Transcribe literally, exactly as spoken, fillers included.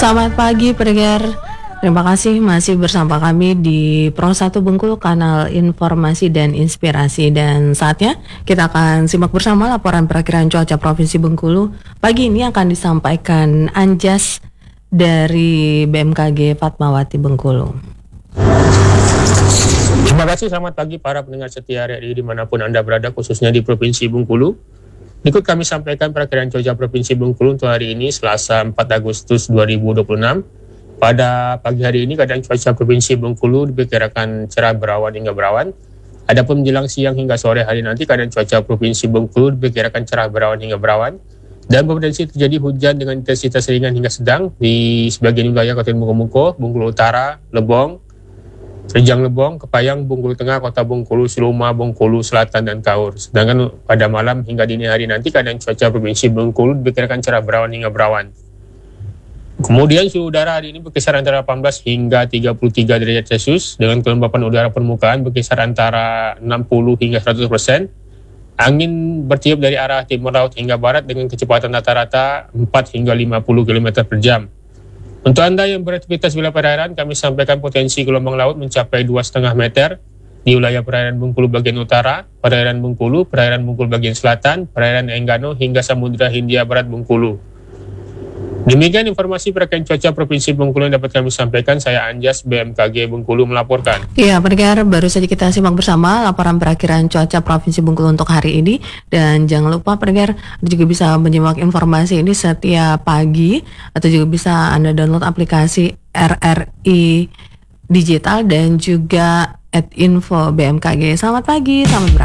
Selamat pagi pendengar. Terima kasih masih bersama kami di Pro satu Bengkulu, kanal informasi dan inspirasi. Dan saatnya kita akan simak bersama laporan perakiraan cuaca Provinsi Bengkulu. Pagi ini akan disampaikan Anjas dari B M K G Fatmawati Bengkulu. Terima kasih, selamat pagi para pendengar setia R R I dimanapun Anda berada, khususnya di Provinsi Bengkulu. Berikut kami sampaikan perakiraan cuaca Provinsi Bengkulu untuk hari ini, Selasa empat Agustus dua ribu dua puluh enam. Pada pagi hari ini keadaan cuaca Provinsi Bengkulu diperkirakan cerah berawan hingga berawan. Adapun menjelang siang hingga sore hari nanti, keadaan cuaca Provinsi Bengkulu diperkirakan cerah berawan hingga berawan dan berpotensi terjadi hujan dengan intensitas ringan hingga sedang di sebagian wilayah Kabupaten Muko-Muko, Bengkulu Utara, Lebong, Rejang Lebong, Kepayang, Bengkulu Tengah, Kota Bengkulu, Siloma, Bengkulu Selatan, dan Kaur. Sedangkan pada malam hingga dini hari nanti, keadaan cuaca Provinsi Bengkulu diperkirakan cerah berawan hingga berawan. Kemudian suhu udara hari ini berkisar antara delapan belas hingga tiga puluh tiga derajat Celcius, dengan kelembapan udara permukaan berkisar antara enam puluh hingga seratus persen. Angin bertiup dari arah timur laut hingga barat dengan kecepatan rata-rata empat hingga lima puluh kilometer per jam. Untuk Anda yang beraktivitas wilayah perairan, kami sampaikan potensi gelombang laut mencapai dua koma lima meter di wilayah perairan Bengkulu bagian utara, perairan Bengkulu, perairan Bengkulu bagian selatan, perairan Enggano, hingga Samudra Hindia Barat Bengkulu. Demikian informasi perakiraan cuaca Provinsi Bengkulu yang dapat kami sampaikan. Saya Anjas, B M K G Bengkulu melaporkan. Iya, pendengar, baru saja kita simak bersama laporan perakiraan cuaca Provinsi Bengkulu untuk hari ini. Dan jangan lupa pendengar juga bisa menyimak informasi ini setiap pagi, atau juga bisa Anda download aplikasi R R I Digital dan juga at info B M K G. Selamat pagi, selamat beraktivitas.